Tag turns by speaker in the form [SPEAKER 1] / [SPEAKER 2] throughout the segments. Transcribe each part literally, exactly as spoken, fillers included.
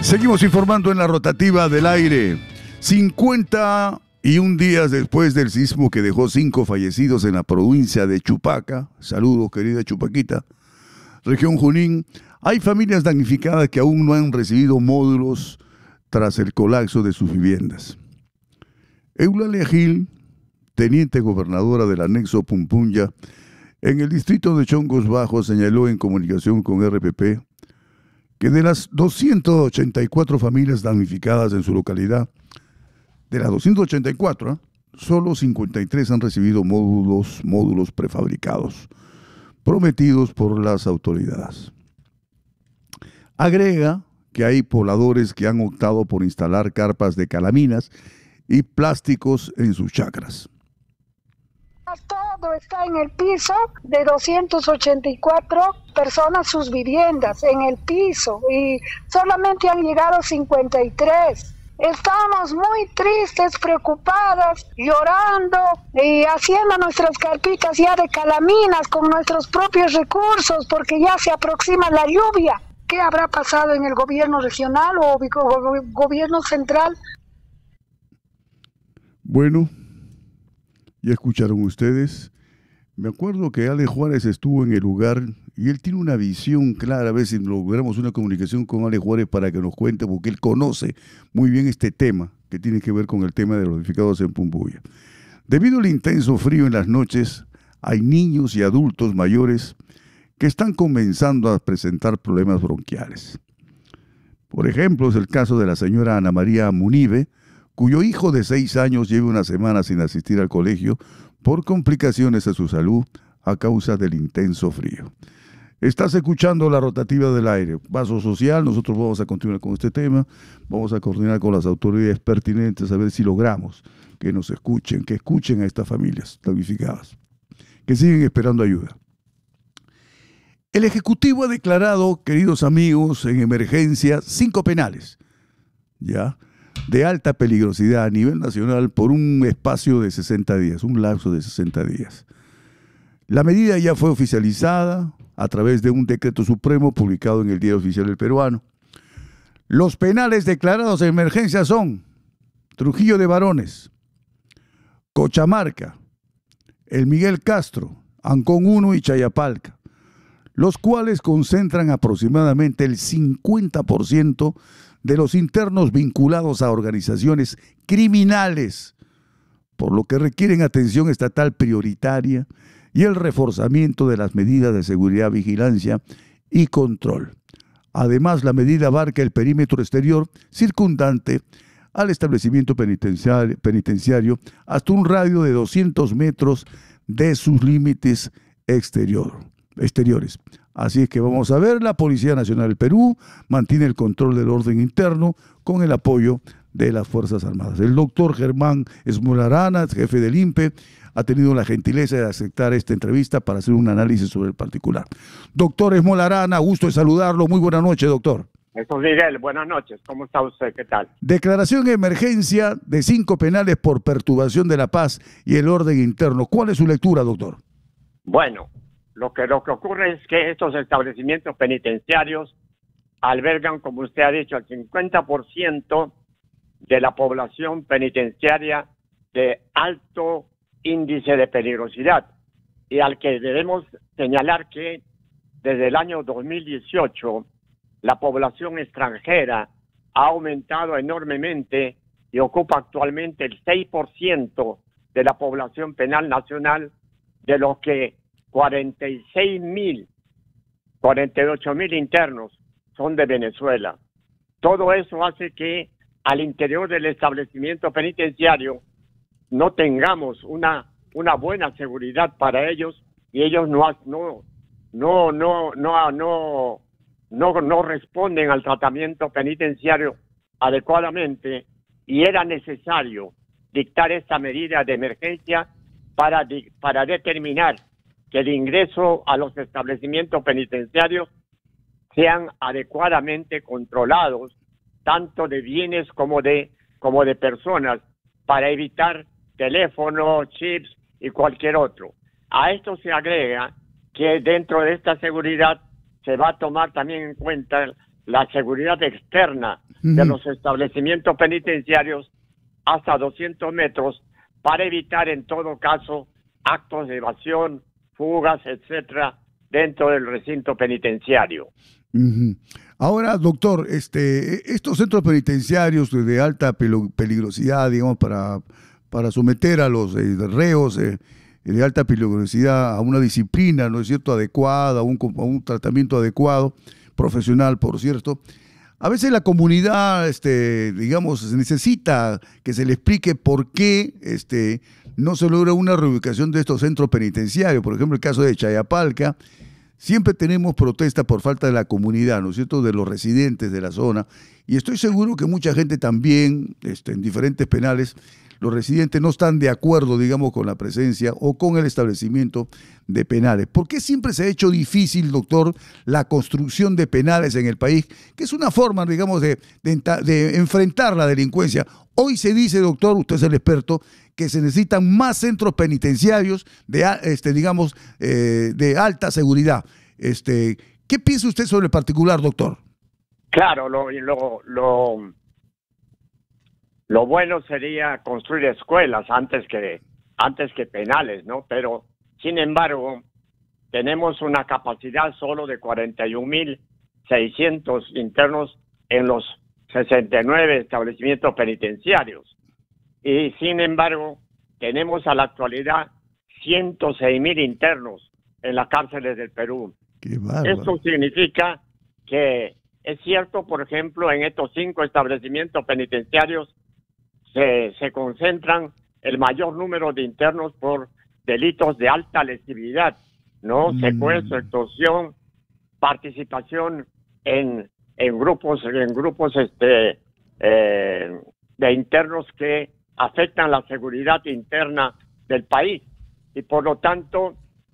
[SPEAKER 1] Seguimos informando en la rotativa del aire. cincuenta y un días después del sismo que dejó cinco fallecidos en la provincia de Chupaca, saludos querida Chupaquita, región Junín, hay familias damnificadas que aún no han recibido módulos tras el colapso de sus viviendas. Eulalia Gil, teniente gobernadora del anexo Pumpunya, en el distrito de Chongos Bajos, señaló en comunicación con R P P que de las doscientas ochenta y cuatro familias damnificadas en su localidad, de las doscientas ochenta y cuatro, ¿eh? solo cincuenta y tres han recibido módulos, módulos prefabricados, prometidos por las autoridades. Agrega que hay pobladores que han optado por instalar carpas de calaminas y plásticos en sus chacras.
[SPEAKER 2] Todo está en el piso de doscientas ochenta y cuatro personas, sus viviendas en el piso, y solamente han llegado cincuenta y tres. Estamos muy tristes, preocupadas, llorando y haciendo nuestras carpitas ya de calaminas con nuestros propios recursos porque ya se aproxima la lluvia. ¿Qué habrá pasado en el gobierno regional o gobierno central?
[SPEAKER 1] Bueno, ya escucharon ustedes. Me acuerdo que Ale Juárez estuvo en el lugar y él tiene una visión clara. A ver si logramos una comunicación con Ale Juárez para que nos cuente, porque él conoce muy bien este tema que tiene que ver con el tema de los damnificados en Pumpunya. Debido al intenso frío en las noches, hay niños y adultos mayores que están comenzando a presentar problemas bronquiales. Por ejemplo, es el caso de la señora Ana María Munive, cuyo hijo de seis años lleva una semana sin asistir al colegio por complicaciones a su salud a causa del intenso frío. Estás escuchando la rotativa del aire, Vaso Social. Nosotros vamos a continuar con este tema, vamos a coordinar con las autoridades pertinentes a ver si logramos que nos escuchen, que escuchen a estas familias damnificadas, que siguen esperando ayuda. El Ejecutivo ha declarado, queridos amigos, en emergencia, cinco penales, ¿ya?, de alta peligrosidad a nivel nacional por un espacio de sesenta días, un lapso de sesenta días. La medida ya fue oficializada a través de un decreto supremo publicado en el Diario Oficial del Peruano. Los penales declarados en emergencia son Trujillo de Varones, Cochamarca, El Miguel Castro, Ancón uno y Chayapalca, los cuales concentran aproximadamente el cincuenta por ciento de los internos vinculados a organizaciones criminales, por lo que requieren atención estatal prioritaria y el reforzamiento de las medidas de seguridad, vigilancia y control. Además, la medida abarca el perímetro exterior circundante al establecimiento penitenciario, penitenciario hasta un radio de doscientos metros de sus límites exterior, exteriores. Así es que vamos a ver, la Policía Nacional del Perú mantiene el control del orden interno con el apoyo de las Fuerzas Armadas. El doctor Germán Esmolarana, jefe del I N P E, ha tenido la gentileza de aceptar esta entrevista para hacer un análisis sobre el particular. Doctor Esmolarana, gusto de saludarlo. Muy buena noche, doctor.
[SPEAKER 3] Eso, Miguel, buenas noches. ¿Cómo está usted? ¿Qué tal?
[SPEAKER 1] Declaración de emergencia de cinco penales por perturbación de la paz y el orden interno. ¿Cuál es su lectura, doctor?
[SPEAKER 3] Bueno, Lo que, lo que ocurre es que estos establecimientos penitenciarios albergan, como usted ha dicho, el cincuenta por ciento de la población penitenciaria de alto índice de peligrosidad, y al que debemos señalar que desde el año dos mil dieciocho la población extranjera ha aumentado enormemente y ocupa actualmente el seis por ciento de la población penal nacional, de los que cuarenta y seis mil, cuarenta y ocho mil internos son de Venezuela. Todo eso hace que al interior del establecimiento penitenciario no tengamos una, una buena seguridad para ellos, y ellos no, no, no, no, no, no, no, no responden al tratamiento penitenciario adecuadamente, y era necesario dictar esta medida de emergencia para, para determinar que el ingreso a los establecimientos penitenciarios sean adecuadamente controlados, tanto de bienes como de, como de personas, para evitar teléfonos, chips y cualquier otro. A esto se agrega que dentro de esta seguridad se va a tomar también en cuenta la seguridad externa uh-huh. de los establecimientos penitenciarios hasta doscientos metros para evitar en todo caso actos de evasión, fugas, etcétera, dentro del recinto penitenciario.
[SPEAKER 1] Uh-huh. Ahora, doctor, este, estos centros penitenciarios de alta peligrosidad, digamos, para, para someter a los eh, reos eh, de alta peligrosidad a una disciplina, ¿no es cierto?, adecuada, a un, a un tratamiento adecuado, profesional, por cierto. A veces la comunidad, este, digamos, necesita que se le explique por qué este, no se logra una reubicación de estos centros penitenciarios. Por ejemplo, el caso de Chayapalca. Siempre tenemos protesta por falta de la comunidad, ¿no es cierto?, de los residentes de la zona. Y estoy seguro que mucha gente también, este, en diferentes penales, los residentes no están de acuerdo, digamos, con la presencia o con el establecimiento de penales. ¿Por qué siempre se ha hecho difícil, doctor, la construcción de penales en el país? Que es una forma, digamos, de, de, de enfrentar la delincuencia. Hoy se dice, doctor, usted es el experto, que se necesitan más centros penitenciarios de, este, digamos, eh, de alta seguridad. Este, ¿qué piensa usted sobre el particular, doctor?
[SPEAKER 3] Claro, lo, lo, lo, lo bueno sería construir escuelas antes que, antes que penales, ¿no? Pero, sin embargo, tenemos una capacidad solo de cuarenta y un mil seiscientos internos en los sesenta y nueve establecimientos penitenciarios. Y sin embargo, tenemos a la actualidad ciento seis mil internos en las cárceles del Perú.
[SPEAKER 1] ¡Qué bárbaro!
[SPEAKER 3] Esto significa que es cierto, por ejemplo, en estos cinco establecimientos penitenciarios se, se concentran el mayor número de internos por delitos de alta lesividad, ¿no? Mm. Secuestro, extorsión, participación en, en grupos, en grupos este, eh, de internos que afectan la seguridad interna del país. Y por lo tanto,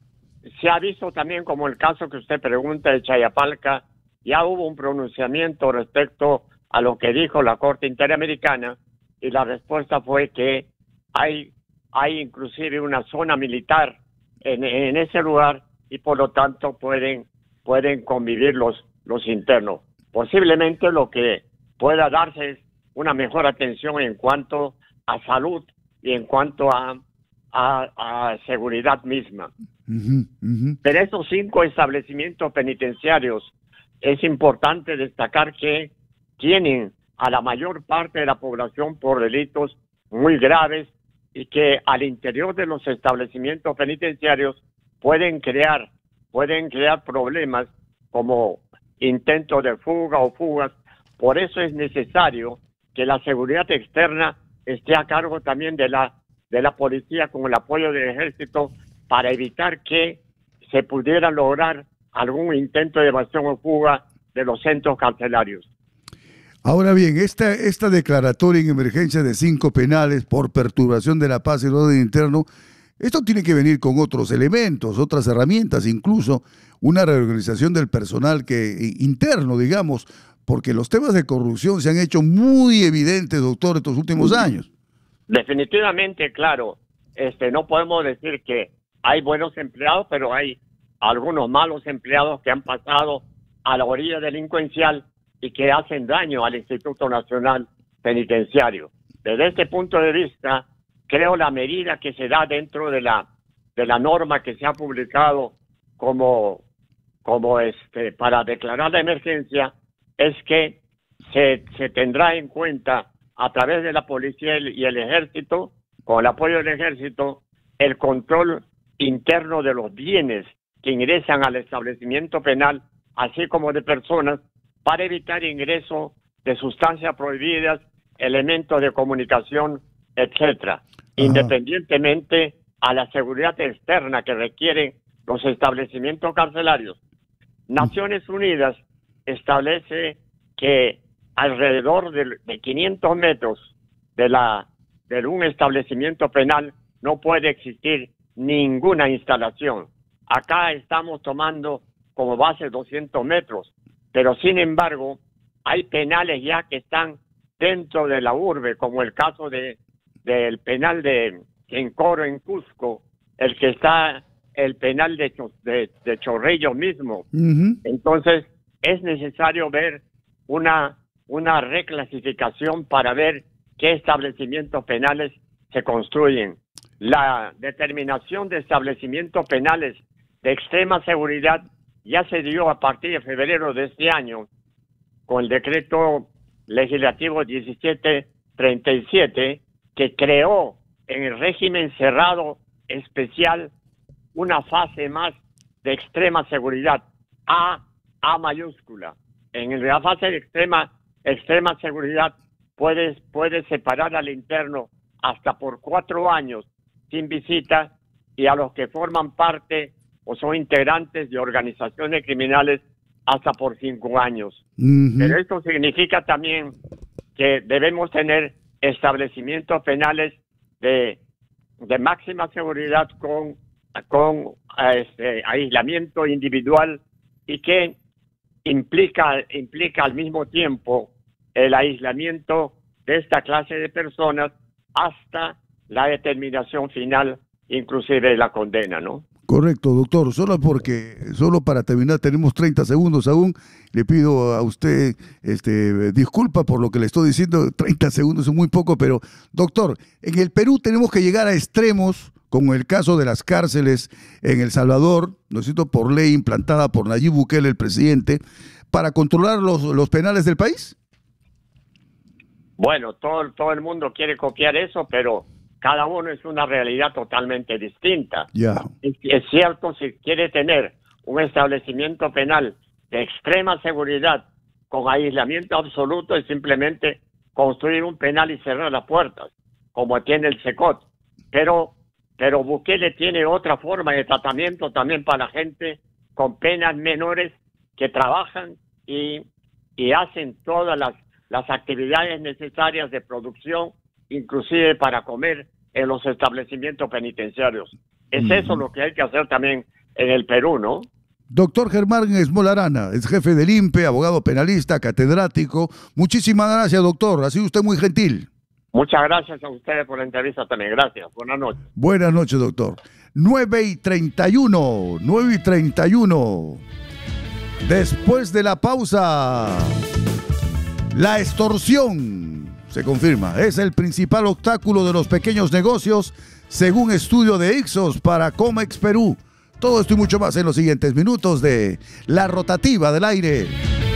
[SPEAKER 3] se ha visto también, como el caso que usted pregunta de Chayapalca, ya hubo un pronunciamiento respecto a lo que dijo la Corte Interamericana, y la respuesta fue que hay, hay inclusive una zona militar en, en ese lugar, y por lo tanto pueden, pueden convivir los, los internos. Posiblemente lo que pueda darse es una mejor atención en cuanto a salud y en cuanto a, a, a seguridad misma. Uh-huh, uh-huh. Pero esos cinco establecimientos penitenciarios, es importante destacar que tienen a la mayor parte de la población por delitos muy graves y que al interior de los establecimientos penitenciarios pueden crear, pueden crear problemas como intentos de fuga o fugas. Por eso es necesario que la seguridad externa esté a cargo también de la, de la policía con el apoyo del ejército para evitar que se pudiera lograr algún intento de evasión o fuga de los centros carcelarios.
[SPEAKER 1] Ahora bien, esta, esta declaratoria en emergencia de cinco penales por perturbación de la paz y el orden interno, esto tiene que venir con otros elementos, otras herramientas, incluso una reorganización del personal que, interno, digamos, porque los temas de corrupción se han hecho muy evidentes, doctor, estos últimos años.
[SPEAKER 3] Definitivamente, claro. Este, no podemos decir que hay buenos empleados, pero hay algunos malos empleados que han pasado a la orilla delincuencial y que hacen daño al Instituto Nacional Penitenciario. Desde este punto de vista, creo la medida que se da dentro de la de la norma que se ha publicado como, como este para declarar la emergencia es que se, se tendrá en cuenta a través de la policía y el ejército, con el apoyo del ejército, el control interno de los bienes que ingresan al establecimiento penal, así como de personas, para evitar ingreso de sustancias prohibidas, elementos de comunicación, etcétera, independientemente a la seguridad externa que requieren los establecimientos carcelarios. Naciones Unidas establece que alrededor de, de quinientos metros de, la, de un establecimiento penal no puede existir ninguna instalación. Acá estamos tomando como base doscientos metros, pero sin embargo hay penales ya que están dentro de la urbe, como el caso de del penal de Encoro en Cusco, el que está el penal de, de, de Chorrillos mismo. Uh-huh. Entonces es necesario ver una, una reclasificación para ver qué establecimientos penales se construyen. La determinación de establecimientos penales de extrema seguridad ya se dio a partir de febrero de este año con el decreto legislativo diecisiete treinta y siete, que creó en el régimen cerrado especial una fase más de extrema seguridad, A, A mayúscula. En la fase de extrema, extrema seguridad puedes, puedes separar al interno hasta por cuatro años sin visita, y a los que forman parte o son integrantes de organizaciones criminales hasta por cinco años. Uh-huh. Pero esto significa también que debemos tener establecimientos penales de, de máxima seguridad con, con este, aislamiento individual, y que implica, implica al mismo tiempo el aislamiento de esta clase de personas hasta la determinación final, inclusive de la condena, ¿no?
[SPEAKER 1] Correcto, doctor. Solo porque, solo para terminar, tenemos treinta segundos aún. Le pido a usted este, disculpa por lo que le estoy diciendo. treinta segundos es muy poco, pero, doctor, en el Perú tenemos que llegar a extremos, como el caso de las cárceles en El Salvador, ¿no es cierto?, por ley implantada por Nayib Bukele, el presidente, para controlar los, los penales del país.
[SPEAKER 3] Bueno, todo, todo el mundo quiere copiar eso, pero cada uno es una realidad totalmente distinta.
[SPEAKER 1] Yeah.
[SPEAKER 3] Es, es cierto, si quiere tener un establecimiento penal de extrema seguridad con aislamiento absoluto, es simplemente construir un penal y cerrar las puertas, como tiene el SECOT. Pero, pero Bukele tiene otra forma de tratamiento también para la gente con penas menores que trabajan y, y hacen todas las, las actividades necesarias de producción, inclusive para comer en los establecimientos penitenciarios. Es mm. eso lo que hay que hacer también en el Perú, ¿no?
[SPEAKER 1] Doctor Germán Esmolarana, es jefe del I N P E, abogado penalista, catedrático. Muchísimas gracias, doctor. Ha sido usted muy gentil.
[SPEAKER 3] Muchas gracias a ustedes por la entrevista también. Gracias. Buenas noches.
[SPEAKER 1] Buenas noches, doctor. nueve y treinta y uno. nueve y treinta y uno. Después de la pausa, la extorsión se confirma. Es el principal obstáculo de los pequeños negocios, según estudio de Ipsos para Comex Perú. Todo esto y mucho más en los siguientes minutos de La Rotativa del Aire.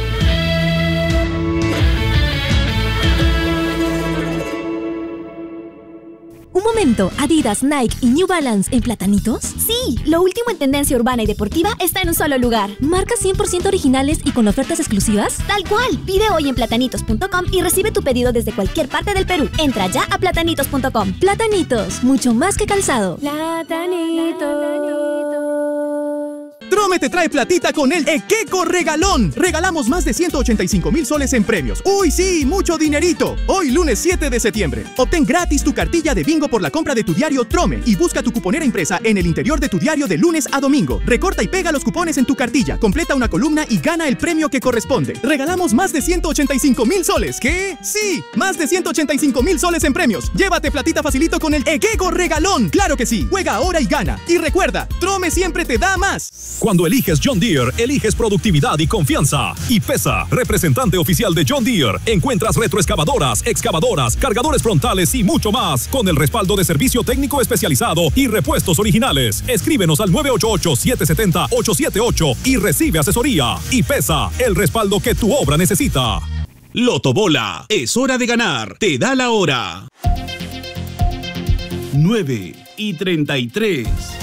[SPEAKER 4] Un momento, ¿Adidas, Nike y New Balance en platanitos?
[SPEAKER 5] Sí, lo último en tendencia urbana y deportiva está en un solo lugar.
[SPEAKER 4] ¿Marcas cien por ciento originales y con ofertas exclusivas?
[SPEAKER 5] Tal cual, pide hoy en platanitos punto com y recibe tu pedido desde cualquier parte del Perú. Entra ya a platanitos punto com.
[SPEAKER 4] Platanitos, mucho más que calzado.
[SPEAKER 5] Platanitos.
[SPEAKER 6] Trome te trae platita con el Equeco Regalón. Regalamos más de ciento ochenta y cinco mil soles en premios. ¡Uy, sí! ¡Mucho dinerito! Hoy, lunes siete de septiembre. Obtén gratis tu cartilla de bingo por la compra de tu diario Trome y busca tu cuponera impresa en el interior de tu diario de lunes a domingo. Recorta y pega los cupones en tu cartilla, completa una columna y gana el premio que corresponde. Regalamos más de ciento ochenta y cinco mil soles. ¿Qué? ¡Sí! Más de ciento ochenta y cinco mil soles en premios. Llévate platita facilito con el Equeco Regalón. ¡Claro que sí! Juega ahora y gana. Y recuerda, Trome siempre te da más.
[SPEAKER 7] Cuando eliges John Deere, eliges productividad y confianza. Y Pesa, representante oficial de John Deere, encuentras retroexcavadoras, excavadoras, cargadores frontales y mucho más, con el respaldo de servicio técnico especializado y repuestos originales. Escríbenos al nueve ocho ocho, siete siete cero, ocho siete ocho y recibe asesoría. Y Pesa, el respaldo que tu obra necesita.
[SPEAKER 8] Lotobola, es hora de ganar. Te da la hora. nueve y treinta y tres.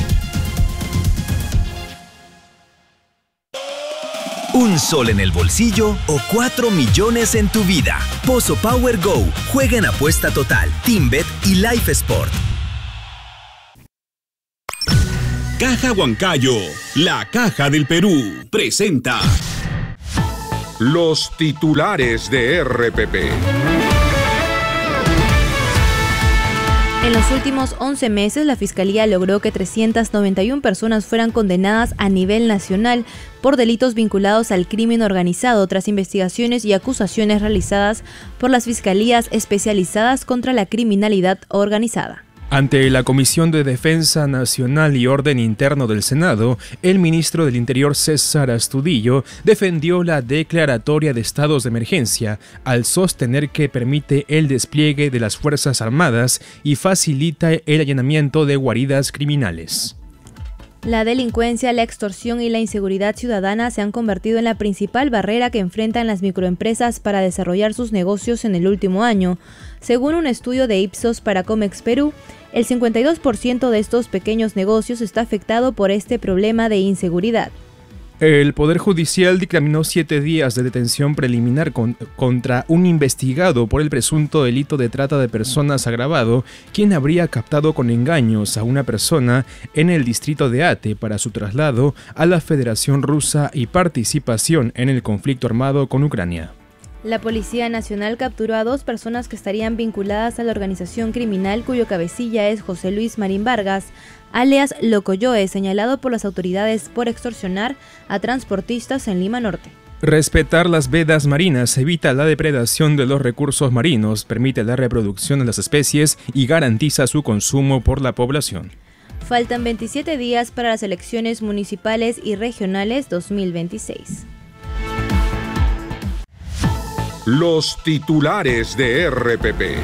[SPEAKER 9] Un sol en el bolsillo o cuatro millones en tu vida. Pozo Power Go. Juega en apuesta total, TeamBet y Life Sport.
[SPEAKER 8] Caja Huancayo, la caja del Perú, presenta
[SPEAKER 10] los titulares de R P P.
[SPEAKER 11] En los últimos once meses, la Fiscalía logró que trescientas noventa y una personas fueran condenadas a nivel nacional por delitos vinculados al crimen organizado, tras investigaciones y acusaciones realizadas por las Fiscalías especializadas contra la criminalidad organizada.
[SPEAKER 12] Ante la Comisión de Defensa Nacional y Orden Interno del Senado, el ministro del Interior César Astudillo defendió la declaratoria de estados de emergencia al sostener que permite el despliegue de las Fuerzas Armadas y facilita el allanamiento de guaridas criminales.
[SPEAKER 11] La delincuencia, la extorsión y la inseguridad ciudadana se han convertido en la principal barrera que enfrentan las microempresas para desarrollar sus negocios en el último año. Según un estudio de Ipsos para Comex Perú, el cincuenta y dos por ciento de estos pequeños negocios está afectado por este problema de inseguridad.
[SPEAKER 12] El Poder Judicial dictaminó siete días de detención preliminar con, contra un investigado por el presunto delito de trata de personas agravado, quien habría captado con engaños a una persona en el distrito de Ate para su traslado a la Federación Rusa y participación en el conflicto armado con Ucrania.
[SPEAKER 11] La Policía Nacional capturó a dos personas que estarían vinculadas a la organización criminal cuyo cabecilla es José Luis Marín Vargas, alias Locoyoe, señalado por las autoridades por extorsionar a transportistas en Lima Norte.
[SPEAKER 12] Respetar las vedas marinas evita la depredación de los recursos marinos, permite la reproducción de las especies y garantiza su consumo por la población.
[SPEAKER 11] Faltan veintisiete días para las elecciones municipales y regionales dos mil veintiséis.
[SPEAKER 10] Los titulares de R P P.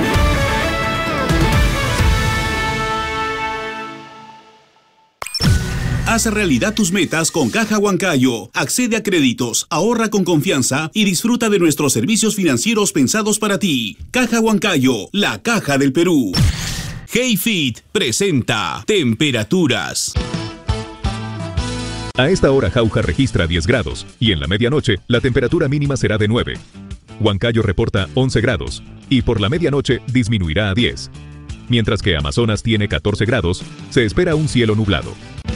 [SPEAKER 8] Haz realidad tus metas con Caja Huancayo. Accede a créditos, ahorra con confianza y disfruta de nuestros servicios financieros pensados para ti. Caja Huancayo, la caja del Perú. HeyFit presenta temperaturas.
[SPEAKER 7] A esta hora Jauja registra diez grados y en la medianoche la temperatura mínima será de nueve. Huancayo reporta once grados y por la medianoche disminuirá a diez. Mientras que Amazonas tiene catorce grados, se espera un cielo nublado.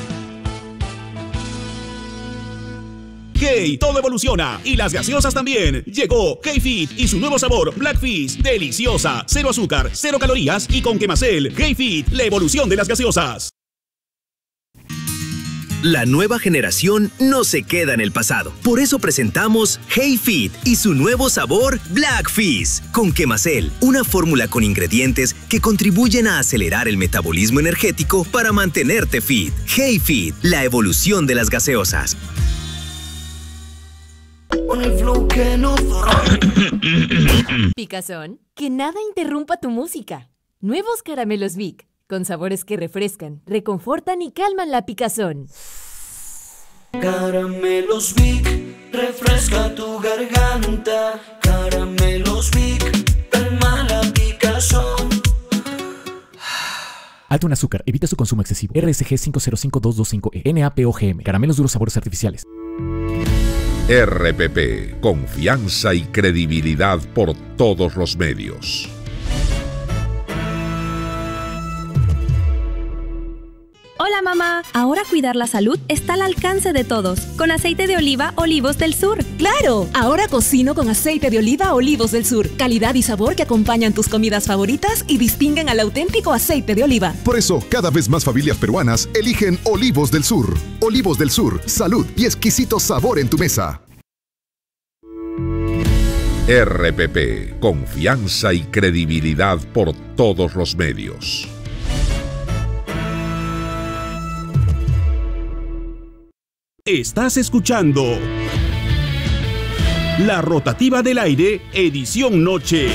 [SPEAKER 8] Hey, todo evoluciona y las gaseosas también. Llegó HeyFit y su nuevo sabor Black Fizz, deliciosa, cero azúcar, cero calorías y con Quemacel. HeyFit, la evolución de las gaseosas.
[SPEAKER 9] La nueva generación no se queda en el pasado. Por eso presentamos HeyFit y su nuevo sabor Black Fizz con Quemacel, una fórmula con ingredientes que contribuyen a acelerar el metabolismo energético para mantenerte fit. HeyFit, la evolución de las gaseosas.
[SPEAKER 13] Picazón, que nada interrumpa tu música. Nuevos caramelos Vic, con sabores que refrescan, reconfortan y calman la picazón.
[SPEAKER 14] Caramelos Vic, refresca tu garganta. Caramelos Vic, calma la picazón.
[SPEAKER 15] Alto en azúcar, evita su consumo excesivo. R S G cinco cero cinco dos dos cinco E, N A P O G M, caramelos duros sabores artificiales.
[SPEAKER 10] R P P, confianza y credibilidad por todos los medios.
[SPEAKER 5] Hola mamá, ahora cuidar la salud está al alcance de todos, con aceite de oliva Olivos del Sur.
[SPEAKER 16] ¡Claro! Ahora cocino con aceite de oliva Olivos del Sur, calidad y sabor que acompañan tus comidas favoritas y distinguen al auténtico aceite de oliva.
[SPEAKER 17] Por eso, cada vez más familias peruanas eligen Olivos del Sur. Olivos del Sur, salud y exquisito sabor en tu mesa.
[SPEAKER 10] R P P, confianza y credibilidad por todos los medios.
[SPEAKER 8] Estás escuchando La Rotativa del Aire, edición noche.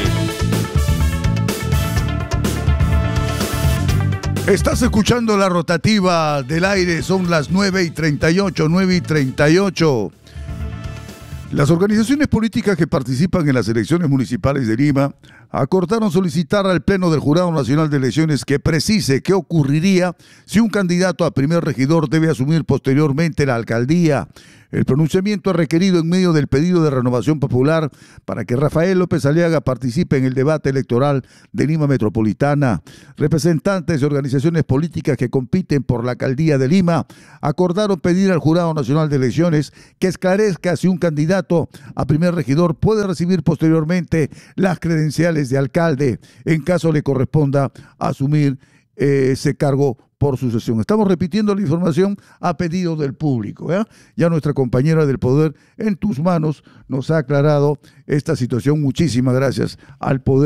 [SPEAKER 1] Estás escuchando La Rotativa del Aire, son las nueve y treinta y ocho, nueve y treinta y ocho. Las organizaciones políticas que participan en las elecciones municipales de Lima acordaron solicitar al Pleno del Jurado Nacional de Elecciones que precise qué ocurriría si un candidato a primer regidor debe asumir posteriormente la alcaldía. El pronunciamiento es requerido en medio del pedido de renovación popular para que Rafael López Aliaga participe en el debate electoral de Lima Metropolitana. Representantes de organizaciones políticas que compiten por la alcaldía de Lima acordaron pedir al Jurado Nacional de Elecciones que esclarezca si un candidato a primer regidor puede recibir posteriormente las credenciales de alcalde en caso le corresponda asumir eh, ese cargo por sucesión. Estamos repitiendo la información a pedido del público. ¿eh? Ya nuestra compañera del Poder en tus manos nos ha aclarado esta situación. Muchísimas gracias al Poder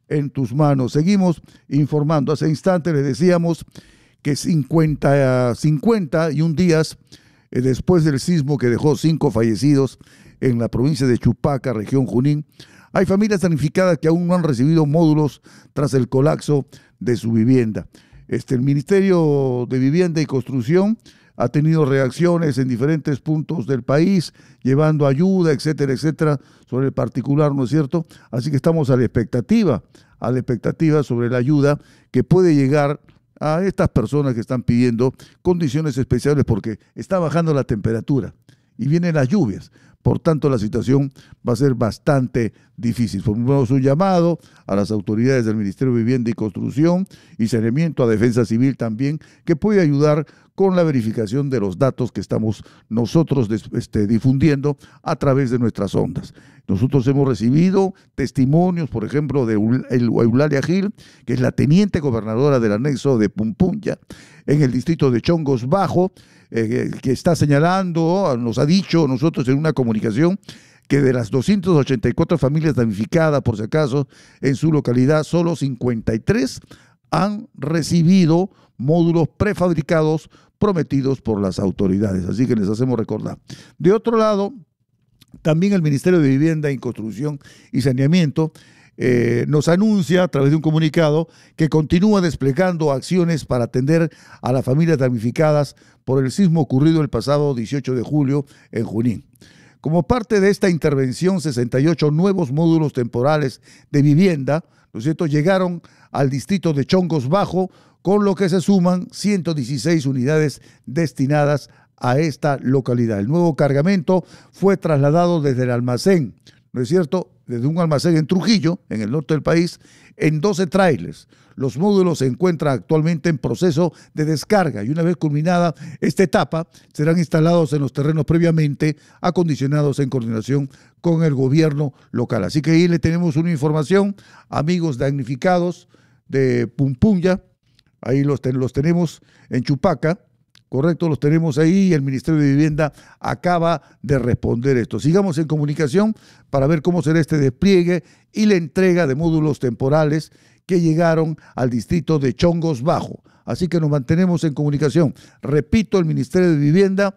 [SPEAKER 1] en tus manos. Seguimos informando. Hace instante le decíamos que cincuenta, cincuenta y un días eh, después del sismo que dejó cinco fallecidos en la provincia de Chupaca, región Junín, hay familias damnificadas que aún no han recibido módulos tras el colapso de su vivienda. Este, el Ministerio de Vivienda y Construcción ha tenido reacciones en diferentes puntos del país, llevando ayuda, etcétera, etcétera, sobre el particular, ¿no es cierto? Así que estamos a la expectativa, a la expectativa sobre la ayuda que puede llegar a estas personas que están pidiendo condiciones especiales porque está bajando la temperatura y vienen las lluvias. Por tanto, la situación va a ser bastante difícil. Formulamos un llamado a las autoridades del Ministerio de Vivienda y Construcción y Saneamiento, a Defensa Civil también, que puede ayudar con la verificación de los datos que estamos nosotros este, difundiendo a través de nuestras ondas. Nosotros hemos recibido testimonios, por ejemplo, de Eulalia Gil, que es la teniente gobernadora del anexo de Pumpunya, en el distrito de Chongos Bajo, eh, que está señalando, nos ha dicho nosotros en una comunicación, que de las doscientas ochenta y cuatro familias damnificadas, por si acaso, en su localidad, solo cincuenta y tres han recibido módulos prefabricados prometidos por las autoridades. Así que les hacemos recordar. De otro lado, también el Ministerio de Vivienda y Construcción y Saneamiento eh, nos anuncia a través de un comunicado que continúa desplegando acciones para atender a las familias damnificadas por el sismo ocurrido el pasado dieciocho de julio en Junín. Como parte de esta intervención, sesenta y ocho nuevos módulos temporales de vivienda, ¿no es cierto?, llegaron al distrito de Chongos Bajo, con lo que se suman ciento dieciséis unidades destinadas a esta localidad. El nuevo cargamento fue trasladado desde el almacén, ¿no es cierto?, desde un almacén en Trujillo, en el norte del país, en doce trailers. Los módulos se encuentran actualmente en proceso de descarga y una vez culminada esta etapa, serán instalados en los terrenos previamente acondicionados en coordinación con el gobierno local. Así que ahí le tenemos una información, amigos damnificados de Pumpunya, ahí los, ten, los tenemos en Chupaca, correcto, los tenemos ahí y el Ministerio de Vivienda acaba de responder esto. Sigamos en comunicación para ver cómo será este despliegue y la entrega de módulos temporales que llegaron al distrito de Chongos Bajo. Así que nos mantenemos en comunicación. Repito, el Ministerio de Vivienda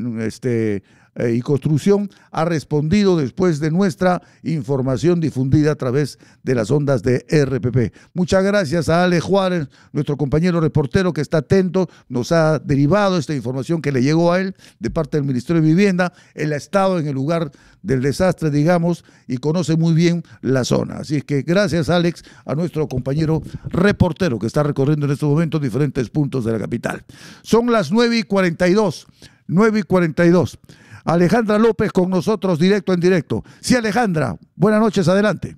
[SPEAKER 1] este, eh, y Construcción ha respondido después de nuestra información difundida a través de las ondas de R P P. Muchas gracias a Ale Juárez, nuestro compañero reportero que está atento, nos ha derivado esta información que le llegó a él de parte del Ministerio de Vivienda. Él ha estado en el lugar del desastre, digamos, y conoce muy bien la zona. Así es que gracias, Alex, a nuestro compañero reportero que está recorriendo en estos momentos diferentes puntos de la capital. Son las nueve y cuarenta y dos. nueve y cuarenta y dos. Alejandra López con nosotros, directo en directo. Sí, Alejandra, buenas noches, adelante.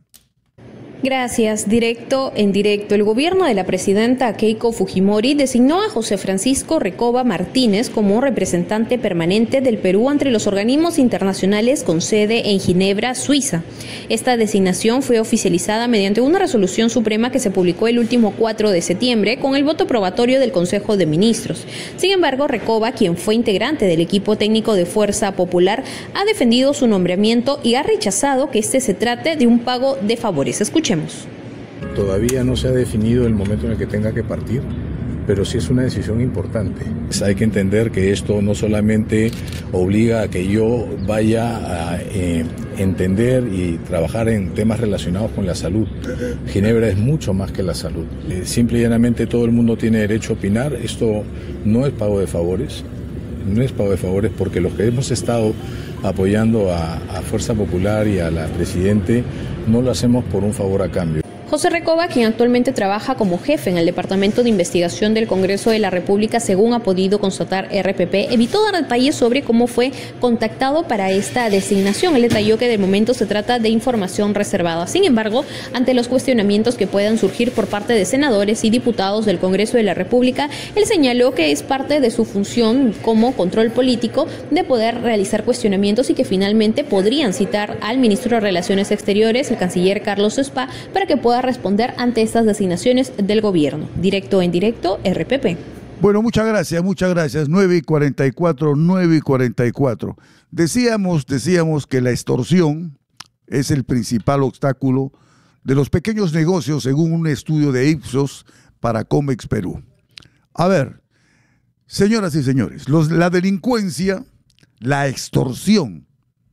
[SPEAKER 5] Gracias. Directo en directo. El gobierno de la presidenta Keiko Fujimori designó a José Francisco Recoba Martínez como representante permanente del Perú ante los organismos internacionales con sede en Ginebra, Suiza. Esta designación fue oficializada mediante una resolución suprema que se publicó el último cuatro de septiembre con el voto probatorio del Consejo de Ministros. Sin embargo, Recoba, quien fue integrante del equipo técnico de Fuerza Popular, ha defendido su nombramiento y ha rechazado que este se trate de un pago de favores. Escuchemos.
[SPEAKER 18] Todavía no se ha definido el momento en el que tenga que partir, pero sí es una decisión importante. Hay que entender que esto no solamente obliga a que yo vaya a eh, entender y trabajar en temas relacionados con la salud. Ginebra es mucho más que la salud. Eh, simple y llanamente todo el mundo tiene derecho a opinar. Esto no es pago de favores, no es pago de favores porque los que hemos estado apoyando a, a Fuerza Popular y a la Presidente no lo hacemos por un favor a cambio.
[SPEAKER 5] José Recoba, quien actualmente trabaja como jefe en el Departamento de Investigación del Congreso de la República, según ha podido constatar R P P, evitó dar detalles sobre cómo fue contactado para esta designación. Él detalló que de momento se trata de información reservada. Sin embargo, ante los cuestionamientos que puedan surgir por parte de senadores y diputados del Congreso de la República, él señaló que es parte de su función como control político de poder realizar cuestionamientos y que finalmente podrían citar al ministro de Relaciones Exteriores, el canciller Carlos Spa, para que pueda responder ante estas designaciones del gobierno. Directo en directo, R P P.
[SPEAKER 1] Bueno, muchas gracias, muchas gracias. nueve y cuarenta y cuatro, nueve y cuarenta y cuatro. Decíamos, decíamos que la extorsión es el principal obstáculo de los pequeños negocios según un estudio de Ipsos para Comex Perú. A ver, señoras y señores, los, la delincuencia, la extorsión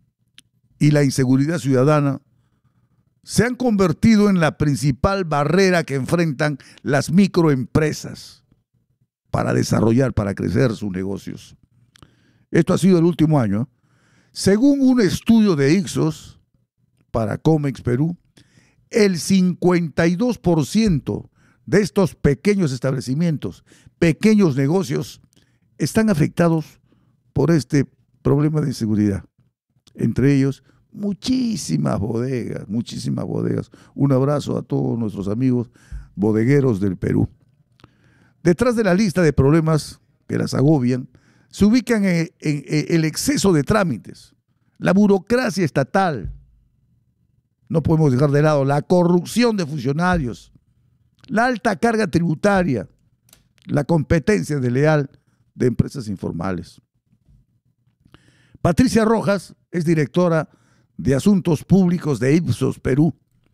[SPEAKER 1] y la inseguridad ciudadana se han convertido en la principal barrera que enfrentan las microempresas para desarrollar, para crecer sus negocios. Esto ha sido el último año. Según un estudio de Ipsos para Comex Perú, el cincuenta y dos por ciento de estos pequeños establecimientos, pequeños negocios, están afectados por este problema de inseguridad. Entre ellos, muchísimas bodegas, muchísimas bodegas. Un abrazo a todos nuestros amigos bodegueros del Perú. Detrás de la lista de problemas que las agobian, se ubican en, en, en el exceso de trámites, la burocracia estatal. No podemos dejar de lado la corrupción de funcionarios, la alta carga tributaria, la competencia desleal de empresas informales. Patricia Rojas es directora de Asuntos Públicos de Ipsos Perú.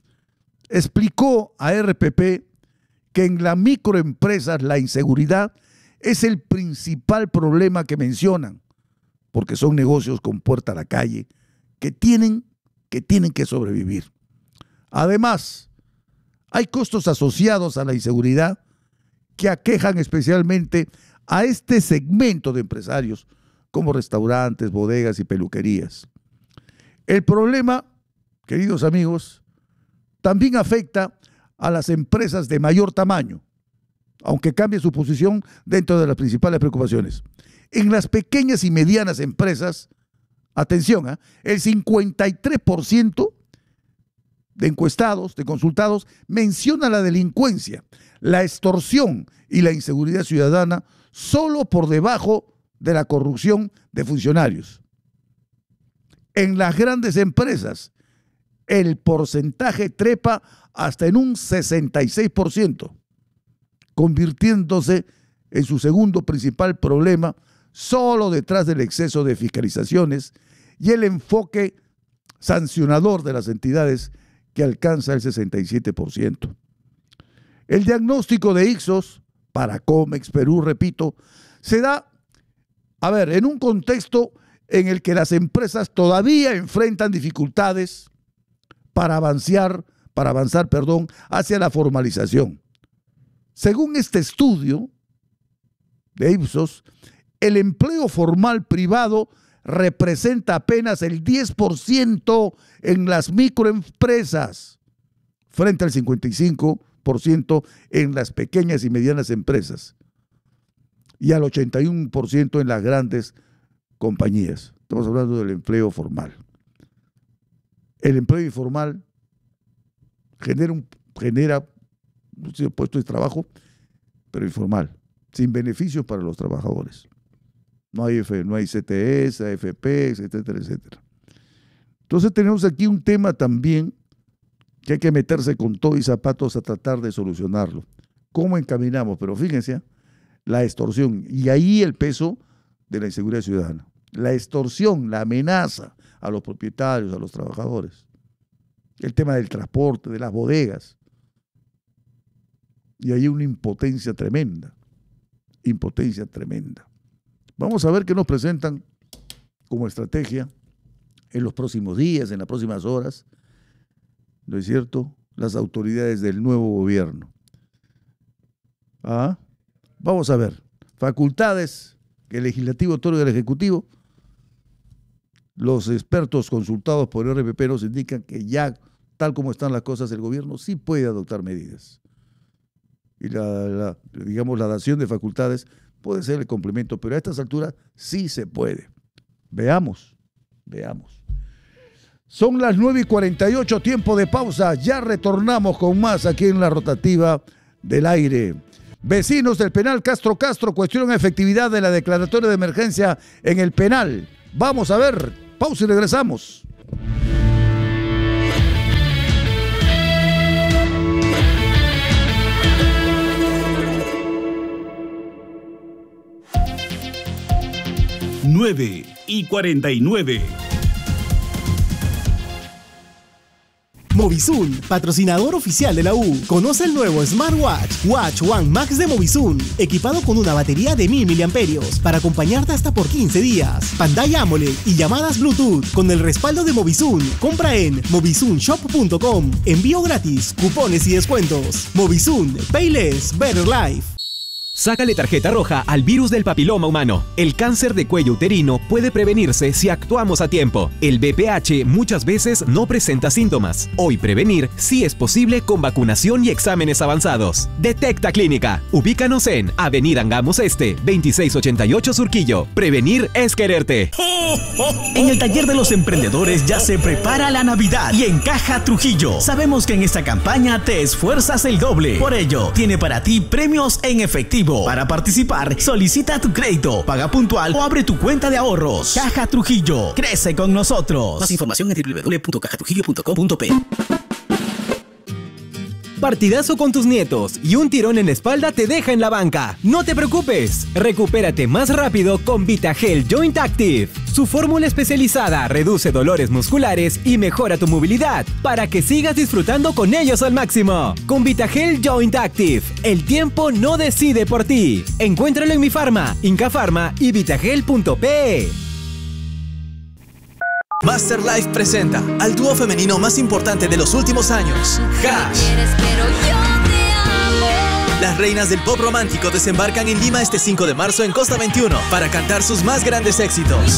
[SPEAKER 1] Explicó a R P P que en las microempresas la inseguridad es el principal problema que mencionan, porque son negocios con puerta a la calle que tienen, que tienen que sobrevivir. Además, hay costos asociados a la inseguridad que aquejan especialmente a este segmento de empresarios, como restaurantes, bodegas y peluquerías. El problema, queridos amigos, también afecta a las empresas de mayor tamaño, aunque cambie su posición dentro de las principales preocupaciones. En las pequeñas y medianas empresas, atención, ¿eh? el cincuenta y tres por ciento de encuestados, de consultados, menciona la delincuencia, la extorsión y la inseguridad ciudadana solo por debajo de la corrupción de funcionarios. En las grandes empresas, el porcentaje trepa hasta en un sesenta y seis por ciento, convirtiéndose en su segundo principal problema, solo detrás del exceso de fiscalizaciones y el enfoque sancionador de las entidades que alcanza el sesenta y siete por ciento. El diagnóstico de Ipsos para Comex Perú, repito, se da, a ver, en un contexto en el que las empresas todavía enfrentan dificultades para avanzar, para avanzar, perdón, hacia la formalización. Según este estudio de Ipsos, el empleo formal privado representa apenas el diez por ciento en las microempresas, frente al cincuenta y cinco por ciento en las pequeñas y medianas empresas y al ochenta y uno por ciento en las grandes compañías. Estamos hablando del empleo formal. El empleo informal genera, un, genera puestos de trabajo, pero informal, sin beneficios para los trabajadores. No hay, F, no hay C T S, A F P, etcétera, etcétera. Entonces tenemos aquí un tema también que hay que meterse con todo y zapatos a tratar de solucionarlo. ¿Cómo encaminamos? Pero fíjense, la extorsión, y ahí el peso de la inseguridad ciudadana. La extorsión, la amenaza a los propietarios, a los trabajadores. El tema del transporte, de las bodegas. Y hay una impotencia tremenda, impotencia tremenda. Vamos a ver qué nos presentan como estrategia en los próximos días, en las próximas horas, ¿no es cierto?, las autoridades del nuevo gobierno. ¿Ah? Vamos a ver, facultades que el legislativo otorga al ejecutivo. Los expertos consultados por R P P nos indican que ya, tal como están las cosas, el gobierno sí puede adoptar medidas. Y la, la, digamos, la dación de facultades puede ser el complemento, pero a estas alturas sí se puede. Veamos, veamos. Son las nueve y cuarenta y ocho, tiempo de pausa. Ya retornamos con más aquí en la rotativa del aire. Vecinos del penal Castro Castro cuestionan efectividad de la declaratoria de emergencia en el penal. Vamos a ver, pausa y regresamos.
[SPEAKER 8] nueve y cuarenta y nueve.
[SPEAKER 19] Movisun, patrocinador oficial de la U. Conoce el nuevo Smartwatch Watch One Max de Movisun, equipado con una batería de mil miliamperios para acompañarte hasta por quince días. Pantalla AMOLED y llamadas Bluetooth con el respaldo de Movisun. Compra en movisun shop punto com. Envío gratis, cupones y descuentos. Movisun, Pay Less, Better Life.
[SPEAKER 20] Sácale tarjeta roja al virus del papiloma humano. El cáncer de cuello uterino puede prevenirse si actuamos a tiempo. El B P H muchas veces no presenta síntomas. Hoy prevenir sí es posible con vacunación y exámenes avanzados. Detecta Clínica. Ubícanos en Avenida Angamos Este, veintiséis ochenta y ocho Surquillo. Prevenir es quererte.
[SPEAKER 21] En el taller de los emprendedores ya se prepara la Navidad y en Caja Trujillo sabemos que en esta campaña te esfuerzas el doble. Por ello, tiene para ti premios en efectivo. Para participar, solicita tu crédito, paga puntual o abre tu cuenta de ahorros. Caja Trujillo, crece con nosotros. Más información en doble u doble u doble u punto caja trujillo punto com punto pe.
[SPEAKER 20] Partidazo con tus nietos y un tirón en la espalda te deja en la banca. No te preocupes, recupérate más rápido con VitaGel Joint Active. Su fórmula especializada reduce dolores musculares y mejora tu movilidad para que sigas disfrutando con ellos al máximo. Con VitaGel Joint Active, el tiempo no decide por ti. Encuéntralo en Mi Farma, Inca Farma y vitagel punto pe.
[SPEAKER 22] Master Life presenta al dúo femenino más importante de los últimos años, Hash. Las reinas del pop romántico desembarcan en Lima este cinco de marzo en Costa veintiuno para cantar sus más grandes éxitos.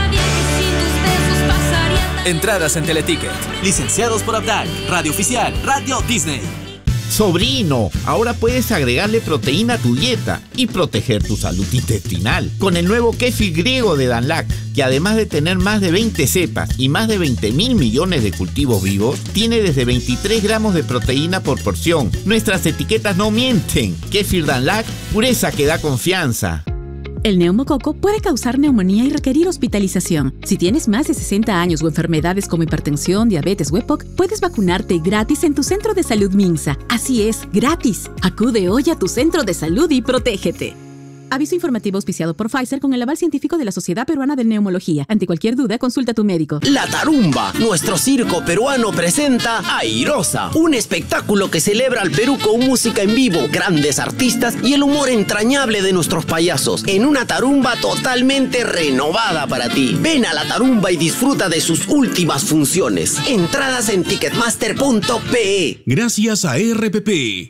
[SPEAKER 22] Entradas en Teleticket. Licenciados por Abdal. Radio Oficial. Radio Disney.
[SPEAKER 23] Sobrino, ahora puedes agregarle proteína a tu dieta y proteger tu salud intestinal con el nuevo kéfir griego de Danlac, que además de tener más de veinte cepas y más de veinte mil millones de cultivos vivos, tiene desde veintitrés gramos de proteína por porción. Nuestras etiquetas no mienten. Kéfir Danlac, pureza que da confianza.
[SPEAKER 24] El neumococo puede causar neumonía y requerir hospitalización. Si tienes más de sesenta años o enfermedades como hipertensión, diabetes o E P O C, puedes vacunarte gratis en tu centro de salud Minsa. Así es, gratis. Acude hoy a tu centro de salud y protégete. Aviso informativo auspiciado por Pfizer con el aval científico de la Sociedad Peruana de Neumología. Ante cualquier duda, consulta a tu médico.
[SPEAKER 25] La Tarumba, nuestro circo peruano, presenta Airosa, un espectáculo que celebra al Perú con música en vivo, grandes artistas y el humor entrañable de nuestros payasos, en una tarumba totalmente renovada para ti. Ven a la Tarumba y disfruta de sus últimas funciones. Entradas en ticketmaster punto pe.
[SPEAKER 8] Gracias a R P P.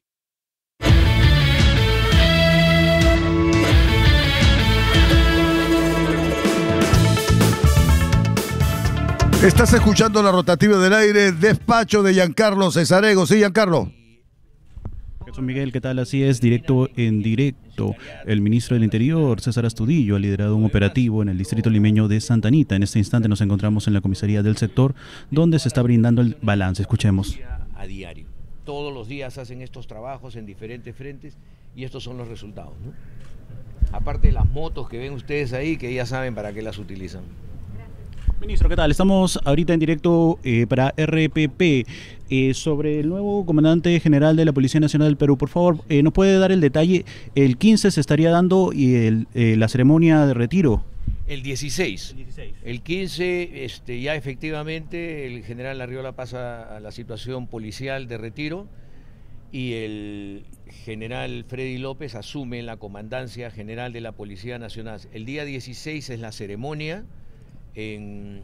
[SPEAKER 1] Estás escuchando la rotativa del aire, despacho de Giancarlo Cesarego. Sí, Giancarlo.
[SPEAKER 26] Jesús Miguel, ¿qué tal? Así es, directo en directo. El ministro del Interior, César Astudillo, ha liderado un operativo en el distrito limeño de Santa Anita. En este instante nos encontramos en la comisaría del sector, donde se está brindando el balance. Escuchemos.
[SPEAKER 27] A diario. Todos los días hacen estos trabajos en diferentes frentes y estos son los resultados, ¿no? Aparte de las motos que ven ustedes ahí, que ya saben para qué las utilizan.
[SPEAKER 26] Ministro, ¿qué tal? Estamos ahorita en directo eh, para R P P eh, sobre el nuevo comandante general de la Policía Nacional del Perú. Por favor, eh, ¿nos puede dar el detalle? El quince se estaría dando y el, eh, la ceremonia de retiro.
[SPEAKER 27] El dieciséis. El, dieciséis. El quince, este, ya efectivamente, el general Arriola pasa a la situación policial de retiro y el general Freddy López asume la comandancia general de la Policía Nacional. El día dieciséis es la ceremonia. En,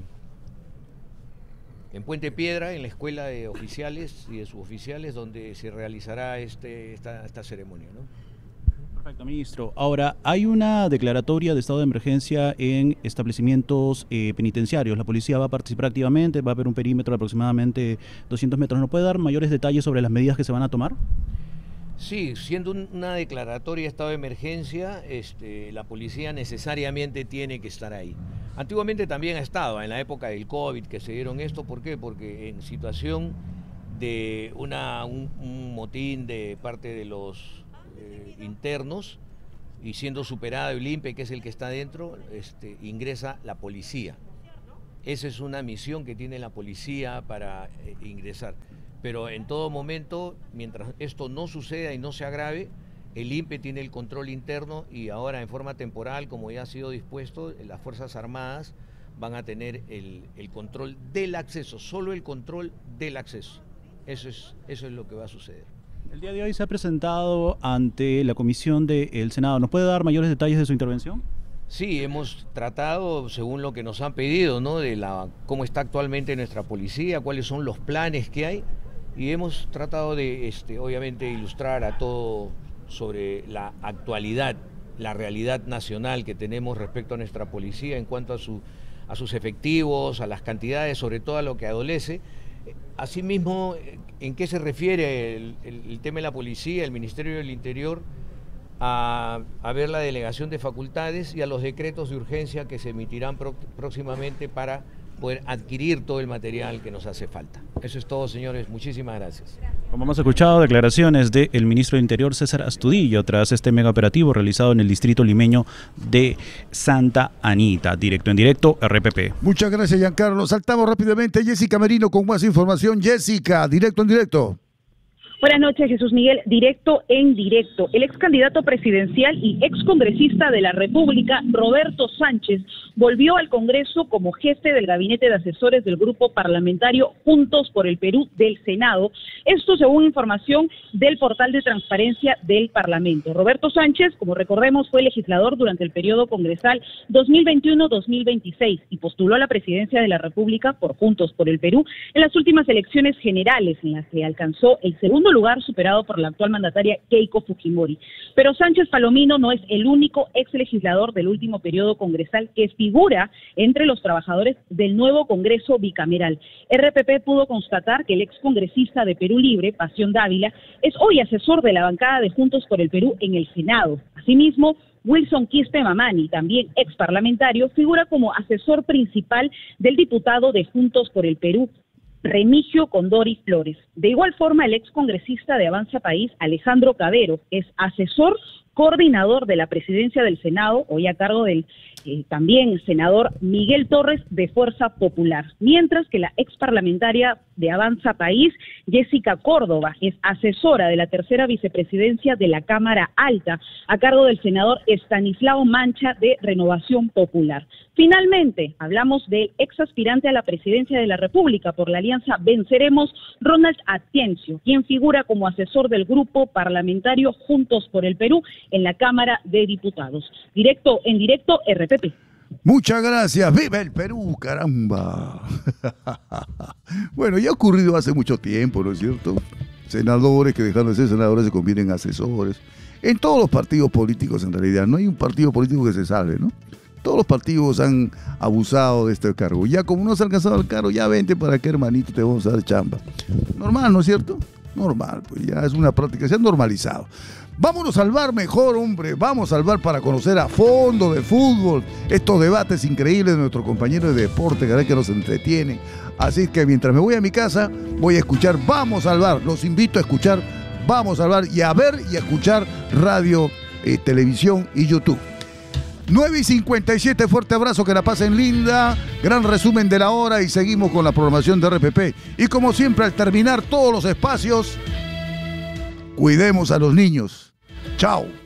[SPEAKER 27] en Puente Piedra, en la escuela de oficiales y de suboficiales, donde se realizará este, esta, esta ceremonia, ¿no?
[SPEAKER 26] Perfecto, ministro. Ahora, hay una declaratoria de estado de emergencia en establecimientos eh, penitenciarios. La policía va a participar activamente, va a haber un perímetro de aproximadamente doscientos metros. ¿Nos puede dar mayores detalles sobre las medidas que se van a tomar?
[SPEAKER 27] Sí, siendo una declaratoria de estado de emergencia, este, la policía necesariamente tiene que estar ahí. Antiguamente también ha estado, en la época del COVID que se dieron esto, ¿por qué? Porque en situación de una, un, un motín de parte de los eh, internos y siendo superado el I N P E, que es el que está dentro, este, ingresa la policía. Esa es una misión que tiene la policía para eh, ingresar. Pero en todo momento, mientras esto no suceda y no se agrave, el I N P E tiene el control interno y ahora en forma temporal, como ya ha sido dispuesto, las Fuerzas Armadas van a tener el, el control del acceso, solo el control del acceso. Eso es, eso es lo que va a suceder.
[SPEAKER 26] El día de hoy se ha presentado ante la comisión del Senado. ¿Nos puede dar mayores detalles de su intervención?
[SPEAKER 27] Sí, hemos tratado, según lo que nos han pedido, ¿no? De la cómo está actualmente nuestra policía, cuáles son los planes que hay, y hemos tratado de, este, obviamente, ilustrar a todo sobre la actualidad, la realidad nacional que tenemos respecto a nuestra policía en cuanto a, su, a sus efectivos, a las cantidades, sobre todo a lo que adolece. Asimismo, ¿en qué se refiere el, el, el tema de la policía, el Ministerio del Interior, a, a ver la delegación de facultades y a los decretos de urgencia que se emitirán pro, próximamente para poder adquirir todo el material que nos hace falta? Eso es todo, señores. Muchísimas gracias.
[SPEAKER 26] Como hemos escuchado, declaraciones del ministro del Interior, César Astudillo, tras este mega operativo realizado en el distrito limeño de Santa Anita. Directo en directo, R P P.
[SPEAKER 1] Muchas gracias, Giancarlo. Saltamos rápidamente a Jessica Merino con más información. Jessica, directo en directo.
[SPEAKER 2] Buenas noches, Jesús Miguel. Directo en directo. El ex candidato presidencial y ex congresista de la República, Roberto Sánchez, volvió al Congreso como jefe del gabinete de asesores del grupo parlamentario Juntos por el Perú del Senado. Esto según información del portal de transparencia del Parlamento. Roberto Sánchez, como recordemos, fue legislador durante el periodo congresal dos mil veintiuno dos mil veintiséis y postuló a la presidencia de la República por Juntos por el Perú en las últimas elecciones generales, en las que alcanzó el segundo lugar, superado por la actual mandataria Keiko Fujimori. Pero Sánchez Palomino no es el único ex legislador del último periodo congresal que figura entre los trabajadores del nuevo Congreso bicameral. R P P pudo constatar que el ex congresista de Perú Libre, Pasión Dávila, es hoy asesor de la bancada de Juntos por el Perú en el Senado. Asimismo, Wilson Quispe Mamani, también ex parlamentario, figura como asesor principal del diputado de Juntos por el Perú, Remigio Condori Flores. De igual forma, el ex congresista de Avanza País, Alejandro Cabero, es asesor coordinador de la presidencia del Senado, hoy a cargo del eh, también senador Miguel Torres de Fuerza Popular, mientras que la ex parlamentaria de Avanza País, Jessica Córdoba, es asesora de la tercera vicepresidencia de la Cámara Alta, a cargo del senador Estanislao Mancha de Renovación Popular. Finalmente, hablamos del ex aspirante a la presidencia de la República por la alianza Venceremos, Ronald Atiencio, quien figura como asesor del grupo parlamentario Juntos por el Perú en la Cámara de Diputados. Directo en directo, R P P.
[SPEAKER 1] Muchas gracias. ¡Viva el Perú, caramba! Bueno, ya ha ocurrido hace mucho tiempo, ¿no es cierto? Senadores que dejando de ser senadores se convierten en asesores. En todos los partidos políticos, en realidad, no hay un partido político que se salve, ¿no? Todos los partidos han abusado de este cargo. Ya como no se ha alcanzado el cargo, ya vente para acá, hermanito, te vamos a dar chamba. Normal, ¿no es cierto? Normal, pues ya es una práctica, se ha normalizado. Vámonos al bar mejor, hombre. Vamos al bar para conocer a fondo de fútbol estos debates increíbles de nuestros compañeros de deporte, caray, que nos entretienen. Así que mientras me voy a mi casa, voy a escuchar Vamos al bar. Los invito a escuchar Vamos al bar y a ver y a escuchar radio, eh, televisión y YouTube. nueve y cincuenta y siete, fuerte abrazo, que la pasen linda, gran resumen de la hora y seguimos con la programación de R P P. Y como siempre, al terminar todos los espacios, cuidemos a los niños. Chao.